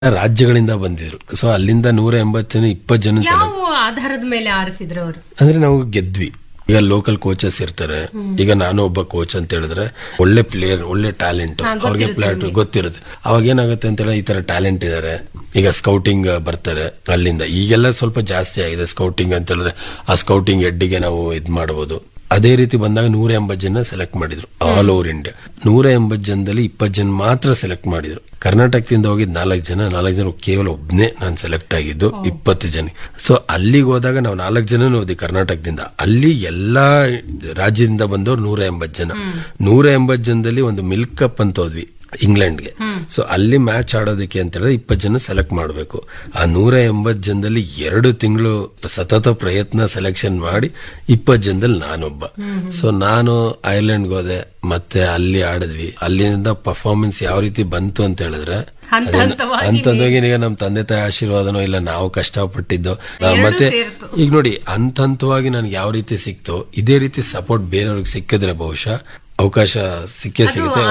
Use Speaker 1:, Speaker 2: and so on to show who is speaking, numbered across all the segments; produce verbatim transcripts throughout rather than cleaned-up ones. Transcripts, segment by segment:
Speaker 1: ರಾಜ್ಯಗಳಿಂದ ಬಂದಿದ್ರು. ಸೊ ಅಲ್ಲಿಂದ ನೂರ ಎಂಬತ್ತು ಜನ ಇಪ್ಪತ್ತು ಜನ
Speaker 2: ಯಾವ ಆಧಾರದ ಮೇಲೆ ಆರಿಸಿದ್ರು ಅವರು?
Speaker 1: ಅಂದ್ರೆ ನಾವು ಗೆದ್ವಿ. ಈಗ ಲೋಕಲ್ ಕೋಚಸ್ ಇರ್ತಾರೆ. ಈಗ ನಾನು ಒಬ್ಬ ಕೋಚ್ ಅಂತ ಹೇಳಿದ್ರೆ ಒಳ್ಳೆ ಪ್ಲೇಯರ್, ಒಳ್ಳೆ ಟ್ಯಾಲೆಂಟ್, ಅವ್ರಿಗೆ ಪ್ಲೇಯರ್ ಗೊತ್ತಿರುತ್ತೆ. ಅವಾಗ ಏನಾಗುತ್ತೆ ಅಂತ ಹೇಳಿದ್ರೆ ಈ ತರ ಟ್ಯಾಲೆಂಟ್ ಇದಾರೆ, ಈಗ ಸ್ಕೌಟಿಂಗ್ ಬರ್ತಾರೆ ಅಲ್ಲಿಂದ. ಈಗೆಲ್ಲ ಸ್ವಲ್ಪ ಜಾಸ್ತಿ ಆಗಿದೆ ಸ್ಕೌಟಿಂಗ್ ಅಂತ ಹೇಳಿದ್ರೆ, ಆ ಸ್ಕೌಟಿಂಗ್ ಹೆಡ್ಗೆ ನಾವು ಇದ್ ಮಾಡಬಹುದು. ಅದೇ ರೀತಿ ಬಂದಾಗ ನೂರ ಎಂಬತ್ತು ಜನ ಸೆಲೆಕ್ಟ್ ಮಾಡಿದ್ರು ಆಲ್ ಓವರ್ ಇಂಡಿಯಾ. ನೂರ ಎಂಬತ್ತು ಜನದಲ್ಲಿ ಇಪ್ಪತ್ತು ಜನ ಮಾತ್ರ ಸೆಲೆಕ್ಟ್ ಮಾಡಿದ್ರು. ಕರ್ನಾಟಕದಿಂದ ಹೋಗಿದ್ ನಾಲ್ಕು ಜನ ನಾಲ್ಕು ಜನ ಕೇವಲ ಒಬ್ನೇ ನಾನು ಸೆಲೆಕ್ಟ್ ಆಗಿದ್ದು ಇಪ್ಪತ್ತು ಜನ. ಸೊ ಅಲ್ಲಿಗೆ ಹೋದಾಗ ನಾವು ನಾಲ್ಕು ಜನ ಹೋದ್ವಿ ಕರ್ನಾಟಕದಿಂದ. ಅಲ್ಲಿ ಎಲ್ಲಾ ರಾಜ್ಯದಿಂದ ಬಂದವ್ರು ನೂರ ಎಂಬತ್ತು ಜನ. ನೂರ ಎಂಬತ್ತು ಜನದಲ್ಲಿ ಒಂದು ಮಿಲ್ಕ್ ಕಪ್ ಅಂತ ಹೋದ್ವಿ ಇಂಗ್ಲೆಂಡ್ಗೆ. ಸೊ ಅಲ್ಲಿ ಮ್ಯಾಚ್ ಆಡೋದಕ್ಕೆ ಅಂತ ಹೇಳಿದ್ರೆ ಇಪ್ಪತ್ತು ಜನ ಸೆಲೆಕ್ಟ್ ಮಾಡಬೇಕು. ಆ ನೂರ ಎಂಬತ್ತು ಜನದಲ್ಲಿ ಎರಡು ತಿಂಗಳು ಸತತ ಪ್ರಯತ್ನ ಸೆಲೆಕ್ಷನ್ ಮಾಡಿ ಇಪ್ಪತ್ತು ಜನದಲ್ಲಿ ನಾನೊಬ್ಬ. ಸೊ ನಾನು ಐರ್ಲೆಂಡ್ಗೆ ಹೋದೆ, ಮತ್ತೆ ಅಲ್ಲಿ ಆಡಿದ್ವಿ. ಅಲ್ಲಿಂದ ಪರ್ಫಾರ್ಮೆನ್ಸ್ ಯಾವ ರೀತಿ ಬಂತು ಅಂತ ಹೇಳಿದ್ರೆ ಅಂತಂದಾಗಿ ಈಗ ನಮ್ ತಂದೆ ತಾಯಿ ಆಶೀರ್ವಾದನೋ ಇಲ್ಲ ನಾವು ಕಷ್ಟಪಟ್ಟಿದ್ದೋ ಮತ್ತೆ ಈಗ ನೋಡಿ ಹಂತ ಹಂತವಾಗಿ ನನ್ಗೆ ಯಾವ ರೀತಿ ಸಿಕ್ತೋ ಇದೇ ರೀತಿ ಸಪೋರ್ಟ್ ಬೇರೆಯವ್ರಿಗೆ ಸಿಕ್ಕಿದ್ರೆ ಬಹುಶಃ ಅವಕಾಶ ಸಿಕ್ಕೇ ಸಿಗುತ್ತೆ.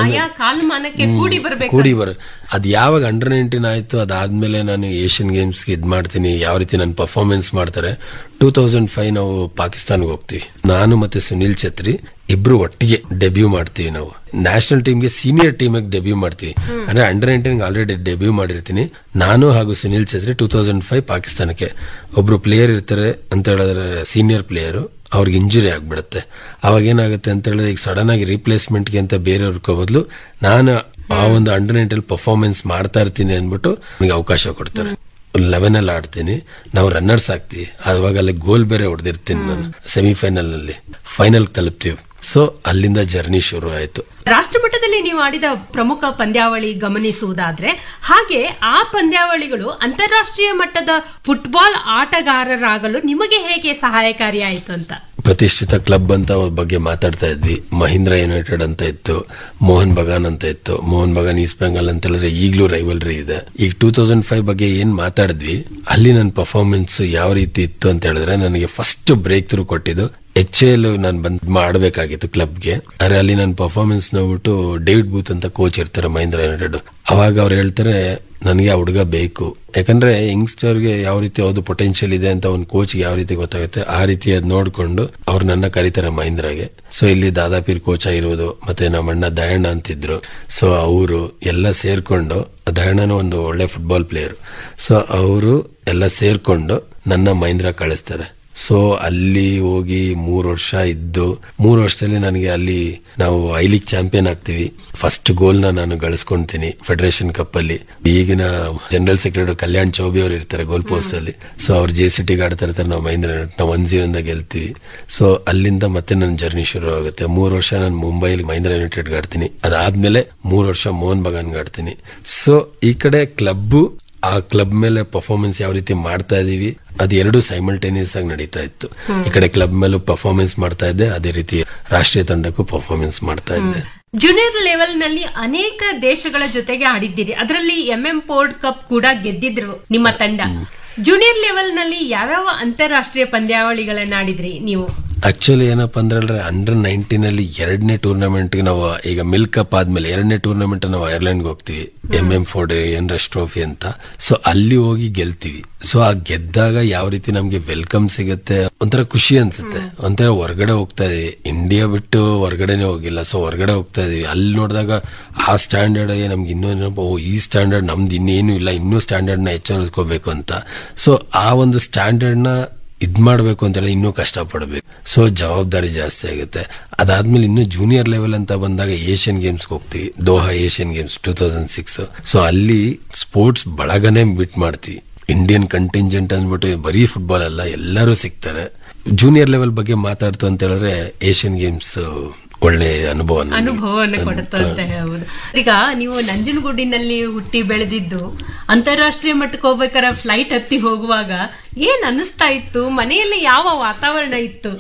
Speaker 1: ಕೂಡಿ ಬರ ಅದ್ ಯಾವಾಗ ಅಂಡರ್ ನೈನ್ಟೀನ್ ಆಯ್ತು ಅದಾದ್ಮೇಲೆ ನಾನು ಏಷ್ಯನ್ ಗೇಮ್ಸ್ ಇದ್ ಮಾಡ್ತೀನಿ, ಯಾವ ರೀತಿ ನನ್ನ ಪರ್ಫಾರ್ಮೆನ್ಸ್ ಮಾಡ್ತಾರೆ. ಟೂ ತೌಸಂಡ್ ಫೈವ್ ನಾವು ಪಾಕಿಸ್ತಾನ್ಗೆ ಹೋಗ್ತೀವಿ. ನಾನು ಮತ್ತೆ ಸುನಿಲ್ ಛತ್ರಿ ಇಬ್ರು ಒಟ್ಟಿಗೆ ಡೆಬ್ಯೂ ಮಾಡ್ತೀವಿ. ನಾವು ನ್ಯಾಷನಲ್ ಟೀಮ್ಗೆ ಸೀನಿಯರ್ ಟೀಮಿಗೆ ಡೆಬ್ಯೂ ಮಾಡ್ತೀವಿ. ಅಂದ್ರೆ ಅಂಡರ್ ನೈನ್ಟೀನ್ ಆಲ್ರೆಡಿ ಡೆಬ್ಯೂ ಮಾಡಿರ್ತೀನಿ ನಾನು ಹಾಗೂ ಸುನಿಲ್ ಛತ್ರಿ. ಟೂ ತೌಸಂಡ್ ಫೈವ್ ಪಾಕಿಸ್ತಾನಕ್ಕೆ ಒಬ್ರು ಪ್ಲೇಯರ್ ಇರ್ತಾರೆ ಅಂತ ಹೇಳಿದ್ರೆ ಸೀನಿಯರ್ ಪ್ಲೇಯರು, ಅವ್ರಿಗೆ ಇಂಜುರಿ ಆಗ್ಬಿಡುತ್ತೆ. ಅವಾಗ ಏನಾಗುತ್ತೆ ಅಂತ ಹೇಳಿದ್ರೆ ಈಗ ಸಡನ್ ಆಗಿ ರೀಪ್ಲೇಸ್ಮೆಂಟ್ಗೆ ಅಂತ ಬೇರೆಯವ್ರ ಬದಲು ನಾನು ಆ ಒಂದು ಅಂಡರ್ ನೈನ್ಟೀನ್ ಪರ್ಫಾರ್ಮೆನ್ಸ್ ಮಾಡ್ತಾ ಇರ್ತೀನಿ ಅಂದ್ಬಿಟ್ಟು ನನಗೆ ಅವಕಾಶ ಕೊಡ್ತಾರೆ. ಲೆವೆನ್ ಅಲ್ಲಿ ಆಡ್ತೀನಿ, ನಾವು ರನ್ನರ್ಸ್ ಆಗ್ತೀವಿ. ಅವಾಗ ಅಲ್ಲಿ ಗೋಲ್ ಬೇರೆ ಹೊಡೆದಿರ್ತೀನಿ ನಾನು ಸೆಮಿಫೈನಲ್ ನಲ್ಲಿ. ಫೈನಲ್ ತಲುಪ್ತೀವಿ. ಸೊ ಅಲ್ಲಿಂದ ಜರ್ನಿ ಶುರು ಆಯ್ತು.
Speaker 2: ರಾಷ್ಟ್ರಮಟ್ಟದಲ್ಲಿ ನೀವು ಆಡಿದ ಪ್ರಮುಖ ಪಂದ್ಯಾವಳಿ ಗಮನಿಸುವುದಾದ್ರೆ, ಹಾಗೆ ಆ ಪಂದ್ಯಾವಳಿಗಳು ಅಂತಾರಾಷ್ಟ್ರೀಯ ಮಟ್ಟದ ಫುಟ್ಬಾಲ್ ಆಟಗಾರರಾಗಲು ನಿಮಗೆ ಹೇಗೆ ಸಹಾಯಕಾರಿಯಾಯಿತು ಅಂತ?
Speaker 1: ಪ್ರತಿಷ್ಠಿತ ಕ್ಲಬ್ ಅಂತ ಬಗ್ಗೆ ಮಾತಾಡ್ತಾ ಇದ್ವಿ. ಮಹೀಂದ್ರ ಯುನೈಟೆಡ್ ಅಂತ ಇತ್ತು, ಮೋಹನ್ ಬಗಾನ್ ಅಂತ ಇತ್ತು. ಮೋಹನ್ ಬಗಾನ್ ಈಸ್ಟ್ ಬೆಂಗಾಲ್ ಅಂತ ಹೇಳಿದ್ರೆ ಈಗಲೂ ರೈವಲ್ರಿ ಇದೆ. ಈಗ ಟೂ ತೌಸಂಡ್ ಫೈವ್ ಬಗ್ಗೆ ಏನ್ ಮಾತಾಡಿದ್ವಿ, ಅಲ್ಲಿ ನನ್ನ ಪರ್ಫಾರ್ಮೆನ್ಸ್ ಯಾವ ರೀತಿ ಇತ್ತು ಅಂತ ಹೇಳಿದ್ರೆ ನನಗೆ ಫಸ್ಟ್ ಬ್ರೇಕ್ ಥ್ರೂ ಕೊಟ್ಟಿದ್ದು ಎಚ್ ಎಲ್ ನಾನು ಬಂದ್ ಮಾಡಬೇಕಾಗಿತ್ತು ಕ್ಲಬ್ಗೆ. ಆದ್ರೆ ಅಲ್ಲಿ ನನ್ನ ಪರ್ಫಾರ್ಮೆನ್ಸ್ ನೋಡ್ಬಿಟ್ಟು ಡೇವಿಡ್ ಬೂತ್ ಅಂತ ಕೋಚ್ ಇರ್ತಾರೆ ಮಹೀಂದ್ರ ಯುನೈಟೆಡ್. ಅವಾಗ ಅವ್ರು ಹೇಳ್ತಾರೆ ನನಗೆ ಆ ಹುಡುಗ ಬೇಕು, ಯಾಕಂದ್ರೆ ಯಂಗ್ಸ್ಟರ್ಗೆ ಯಾವ ರೀತಿ ಯಾವ್ದು ಪೊಟೆನ್ಶಿಯಲ್ ಇದೆ ಅಂತ ಒಂದು ಕೋಚ್ಗೆ ಯಾವ ರೀತಿ ಗೊತ್ತಾಗುತ್ತೆ ಆ ರೀತಿ ಅದ್ ನೋಡ್ಕೊಂಡು ಅವ್ರು ನನ್ನ ಕರೀತಾರೆ ಮಹೀಂದ್ರಾಗೆ. ಸೊ ಇಲ್ಲಿ ದಾದಾಪೀರ್ ಕೋಚ್ ಆಗಿರೋದು, ಮತ್ತೆ ನಮ್ಮ ಅಣ್ಣ ದಯಣ್ಣ ಅಂತಿದ್ರು. ಸೊ ಅವರು ಎಲ್ಲ ಸೇರ್ಕೊಂಡು, ದಯಣ್ಣನು ಒಂದು ಒಳ್ಳೆ ಫುಟ್ಬಾಲ್ ಪ್ಲೇಯರ್. ಸೊ ಅವರು ಎಲ್ಲ ಸೇರ್ಕೊಂಡು ನನ್ನ ಮಹೀಂದ್ರ ಕಳಿಸ್ತಾರೆ. ಸೊ ಅಲ್ಲಿ ಹೋಗಿ ಮೂರ್ ವರ್ಷ ಇದ್ದು, ಮೂರ್ ವರ್ಷದಲ್ಲಿ ನನಗೆ ಅಲ್ಲಿ ನಾವು ಐ ಲೀಗ್ ಚಾಂಪಿಯನ್ ಆಗ್ತೀವಿ. ಫಸ್ಟ್ ಗೋಲ್ ನ ನಾನು ಗಳಿಸ್ಕೊಂತೀನಿ ಫೆಡರೇಷನ್ ಕಪ್ ಅಲ್ಲಿ. ಈಗಿನ ಜನರಲ್ ಸೆಕ್ರೆಟರಿ ಕಲ್ಯಾಣ್ ಚೌಬಿ ಅವರು ಇರ್ತಾರೆ ಗೋಲ್ ಪೋಸ್ಟ್ ಅಲ್ಲಿ. ಸೊ ಅವ್ರು ಜೆ ಸಿ ಟಿಗೆ ಆಡ್ತಾ ಇರ್ತಾರೆ, ನಾವು ಮಹೀಂದ್ರ ನಾವು ಒನ್ ಜೀರೋದಿಂದ ಗೆಲ್ತೀವಿ. ಸೊ ಅಲ್ಲಿಂದ ಮತ್ತೆ ನನ್ನ ಜರ್ನಿ ಶುರು ಆಗುತ್ತೆ. ಮೂರ್ ವರ್ಷ ನಾನು ಮುಂಬೈಲಿ ಮಹೀಂದ್ರ ಯುನೈಟೆಡ್ ಆಡ್ತೀನಿ. ಅದಾದ್ಮೇಲೆ ಮೂರ್ ವರ್ಷ ಮೋಹನ್ ಬಗಾನ್ ಆಡ್ತೀನಿ. ಸೊ ಈ ಕಡೆ ಕ್ಲಬ್, ಆ ಕ್ಲಬ್ ಮೇಲೆ ಪರ್ಫಾರ್ಮೆನ್ಸ್ ಯಾವ ರೀತಿ ಮಾಡ್ತಾ ಇದೀವಿ ಅದು ಎರಡು ಸೈಮಲ್ಟೇನಿಯಸ್ ಆಗಿ ನಡೀತಾ ಇತ್ತು. ಈ ಕಡೆ ಕ್ಲಬ್ ಮೇಲೂ ಪರ್ಫಾರ್ಮೆನ್ಸ್ ಮಾಡ್ತಾ ಇದ್ದೆ, ಅದೇ ರೀತಿ ರಾಷ್ಟ್ರೀಯ ತಂಡಕ್ಕೂ ಪರ್ಫಾರ್ಮೆನ್ಸ್ ಮಾಡ್ತಾ ಇದ್ದೆ.
Speaker 2: ಜೂನಿಯರ್ ಲೆವೆಲ್ ನಲ್ಲಿ ಅನೇಕ ದೇಶಗಳ ಜೊತೆಗೆ ಆಡಿದ್ದೀರಿ. ಅದರಲ್ಲಿ ಎಂ ಎಂ ಪೋರ್ಡ್ ಕಪ್ ಕೂಡ ಗೆದ್ದಿದ್ರು ನಿಮ್ಮ ತಂಡ. ಜೂನಿಯರ್ ಲೆವೆಲ್ ನಲ್ಲಿ ಯಾವ್ಯಾವ ಅಂತಾರಾಷ್ಟ್ರೀಯ ಪಂದ್ಯಾವಳಿಗಳನ್ನ ಆಡಿದ್ರಿ ನೀವು?
Speaker 1: ಆಕ್ಚುಲಿ ಏನಪ್ಪಾ ಅಂದ್ರೆ ಅಂಡರ್ ನೈನ್ಟೀನ್ ಅಲ್ಲಿ ಎರಡನೇ ಟೂರ್ನಮೆಂಟ್ ನಾವು ಈಗ ಮಿಲ್ಕ್ ಕಪ್ ಆದ್ಮೇಲೆ ಎರಡನೇ ಟೂರ್ನಮೆಂಟ್ ನಾವು ಐರ್ಲೆಂಡ್ಗೆ ಹೋಗ್ತೀವಿ, ಎಂ ಎಂ ಫೋರ್ಡ್ ಎನ್ರಸ್ ಟ್ರೋಫಿ ಅಂತ. ಸೊ ಅಲ್ಲಿ ಹೋಗಿ ಗೆಲ್ತೀವಿ. ಸೊ ಆ ಗೆದ್ದಾಗ ಯಾವ ರೀತಿ ನಮ್ಗೆ ವೆಲ್ಕಮ್ ಸಿಗುತ್ತೆ, ಒಂಥರ ಖುಷಿ ಅನ್ಸುತ್ತೆ. ಒಂಥರ ಹೊರಗಡೆ ಹೋಗ್ತಾ ಇದೀವಿ, ಇಂಡಿಯಾ ಬಿಟ್ಟು ಹೊರಗಡೆನೆ ಹೋಗಿಲ್ಲ. ಸೊ ಹೊರಗಡೆ ಹೋಗ್ತಾ ಇದೀವಿ, ಅಲ್ಲಿ ನೋಡಿದಾಗ ಆ ಸ್ಟ್ಯಾಂಡರ್ಡ್ ನಮ್ಗೆ ಇನ್ನೂ ಓ ಈ ಸ್ಟ್ಯಾಂಡರ್ಡ್ ನಮ್ದು ಇನ್ನೇನು ಇಲ್ಲ, ಇನ್ನೂ ಸ್ಟ್ಯಾಂಡರ್ಡ್ ನ ಹೆಚ್ಚರಿಸ್ಕೋಬೇಕು ಅಂತ. ಸೊ ಆ ಒಂದು ಸ್ಟ್ಯಾಂಡರ್ಡ್ ನ ಇದ್ ಮಾಡ್ಬೇಕು ಅಂತ ಹೇಳಿ ಇನ್ನೂ ಕಷ್ಟ ಪಡ್ಬೇಕು. ಸೊ ಜವಾಬ್ದಾರಿ ಜಾಸ್ತಿ ಆಗುತ್ತೆ. ಅದಾದ್ಮೇಲೆ ಇನ್ನು ಜೂನಿಯರ್ ಲೆವೆಲ್ ಅಂತ ಬಂದಾಗ ಏಷ್ಯನ್ ಗೇಮ್ಸ್ ಹೋಗ್ತೀವಿ, Doha Asian games two thousand six. So ಅಲ್ಲಿ ಸ್ಪೋರ್ಟ್ಸ್ ಬಳಗನೆ ಬಿಟ್ ಮಾಡ್ತೀವಿ. ಇಂಡಿಯನ್ ಕಂಟಿಂಜೆಂಟ್ ಅಂದ್ಬಿಟ್ಟು ಬರೀ ಫುಟ್ಬಾಲ್ ಅಲ್ಲ, ಎಲ್ಲರೂ ಸಿಗ್ತಾರೆ. ಜೂನಿಯರ್ ಲೆವೆಲ್ ಬಗ್ಗೆ ಮಾತಾಡ್ತು ಅಂತ ಹೇಳಿದ್ರೆ ಏಷ್ಯನ್ ಗೇಮ್ಸ್ ಒಳ್ಳೆ ಅನುಭವ
Speaker 2: ಅನುಭವವನ್ನು ಕೊಡುತ್ತೆ ಅಂತ ಹೇಳ್ಬೋದು. ಈಗ ನೀವು ನಂಜನಗೂಡಿನಲ್ಲಿ ಹುಟ್ಟಿ ಬೆಳೆದಿದ್ದು, ಅಂತಾರಾಷ್ಟ್ರೀಯ ಮಟ್ಟಕ್ಕೆ ಹೋಗ್ಬೇಕಾದ್ರೆ ಫ್ಲೈಟ್ ಹತ್ತಿ ಹೋಗುವಾಗ ಏನ್ ಅನಿಸ್ತಾ ಇತ್ತು? ಮನೆಯಲ್ಲಿ ಯಾವ ವಾತಾವರಣ ಇತ್ತು?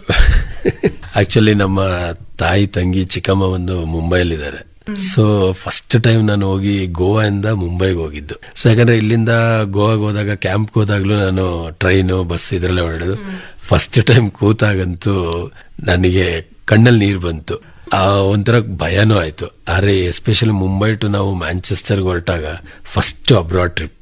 Speaker 1: ಆಕ್ಚುಲಿ ನಮ್ಮ ತಾಯಿ ತಂಗಿ ಚಿಕ್ಕಮ್ಮ ಒಂದು ಮುಂಬೈಲಿದ್ದಾರೆ. ಸೊ ಫಸ್ಟ್ ಟೈಮ್ ನಾನು ಹೋಗಿ ಗೋವಾ ಇಂದ ಮುಂಬೈಗೆ ಹೋಗಿದ್ದು. ಸೊ ಯಾಕಂದ್ರೆ ಇಲ್ಲಿಂದ ಗೋವಾಗೆ ಹೋದಾಗ ಕ್ಯಾಂಪ್ಗೆ ಹೋದಾಗ್ಲೂ ನಾನು ಟ್ರೈನು ಬಸ್ ಇದ್ರಲ್ಲೇ ಹೊರಡೋದು. ಫಸ್ಟ್ ಟೈಮ್ ಕೂತಾಗಂತೂ ನನಗೆ ಕಣ್ಣಲ್ಲಿ ನೀರು ಬಂತು. ಆ ಒಂಥರ ಭಯನೂ ಆಯ್ತು. ಆದ್ರೆ ಎಸ್ಪೆಷಲಿ ಮುಂಬೈ ಟು ನಾವು ಮ್ಯಾಂಚೆಸ್ಟರ್ಗೆ ಹೊರಟಾಗ ಫಸ್ಟ್ ಅಬ್ರಾಡ್ ಟ್ರಿಪ್